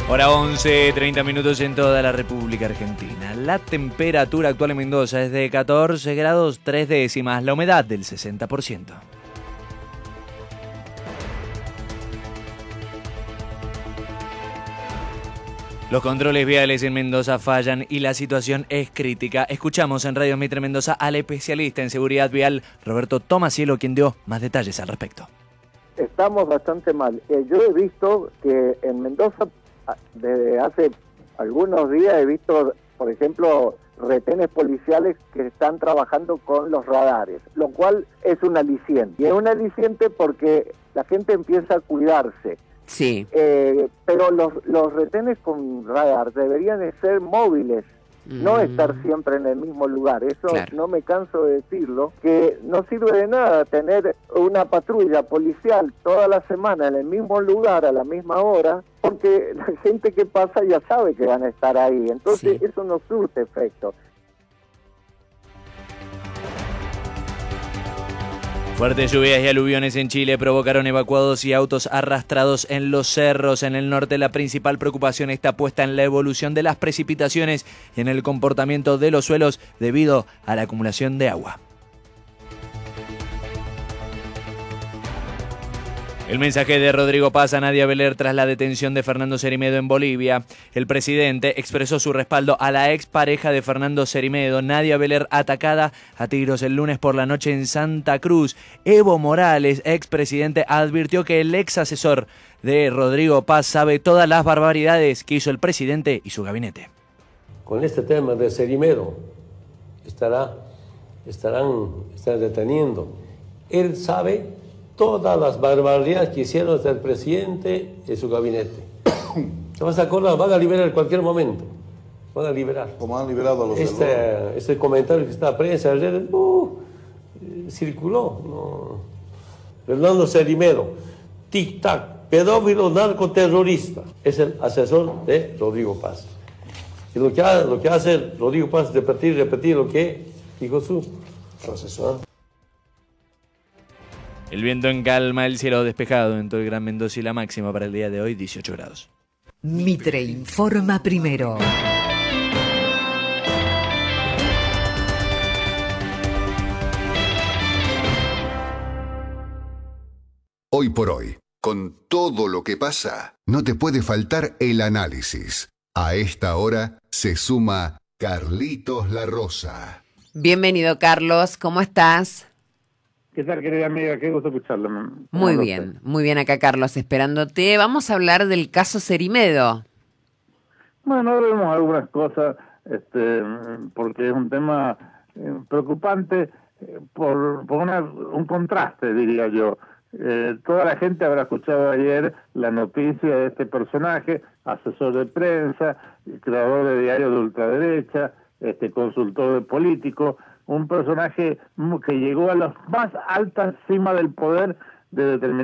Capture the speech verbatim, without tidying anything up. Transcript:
Hora once, treinta minutos en toda la República Argentina. La temperatura actual en Mendoza es de catorce grados tres décimas, la humedad del sesenta por ciento. Los controles viales en Mendoza fallan y la situación es crítica. Escuchamos en Radio Mitre Mendoza al especialista en seguridad vial, Roberto Tomasiello, quien dio más detalles al respecto. Estamos bastante mal. Eh, yo he visto que en Mendoza, desde hace algunos días, he visto, por ejemplo, retenes policiales que están trabajando con los radares, lo cual es un aliciente. Y es un aliciente porque la gente empieza a cuidarse. Sí. Eh, pero los, los retenes con radar deberían de ser móviles, mm. no estar siempre en el mismo lugar. Eso claro. No me canso de decirlo, que no sirve de nada tener una patrulla policial toda la semana en el mismo lugar a la misma hora, porque la gente que pasa ya sabe que van a estar ahí. Entonces sí. Eso no surte efecto. Fuertes lluvias y aluviones en Chile provocaron evacuados y autos arrastrados en los cerros. En el norte, la principal preocupación está puesta en la evolución de las precipitaciones y en el comportamiento de los suelos debido a la acumulación de agua. El mensaje de Rodrigo Paz a Nadia Beler tras la detención de Fernando Cerimedo en Bolivia. El presidente expresó su respaldo a la expareja de Fernando Cerimedo, Nadia Beler, atacada a tiros el lunes por la noche en Santa Cruz. Evo Morales, expresidente, advirtió que el ex asesor de Rodrigo Paz sabe todas las barbaridades que hizo el presidente y su gabinete. Con este tema de Cerimedo estará, estarán, estarán deteniendo. Él sabe todas las barbaridades que hicieron hasta el presidente y su gabinete. ¿Te vas a acordar? Van a liberar en cualquier momento. Van a liberar. Como han liberado a los este, de este comentario que está en la prensa ayer, uh, circuló. No. Fernando Cerimedo, tic-tac, pedófilo, narcoterrorista. Es el asesor de Rodrigo Paz. Y lo que, ha, lo que hace Rodrigo Paz es repetir, repetir lo que dijo su, su asesor. El viento en calma, el cielo despejado en todo el Gran Mendoza y la máxima para el día de hoy, dieciocho grados. Mitre informa primero. Hoy por hoy, con todo lo que pasa, no te puede faltar el análisis. A esta hora se suma Carlitos La Rosa. Bienvenido, Carlos, ¿cómo estás? ¿Qué tal, querida amiga? Qué gusto escucharlo. Muy bien, sé. muy bien acá, Carlos, esperándote. Vamos a hablar del caso Cerimedo. Bueno, ahora vemos algunas cosas, este, porque es un tema eh, preocupante eh, por, por una, un contraste, diría yo. Eh, toda la gente habrá escuchado ayer la noticia de este personaje, asesor de prensa, creador de diarios de ultraderecha, este, consultor de político, un personaje que llegó a las más altas cimas del poder de determinados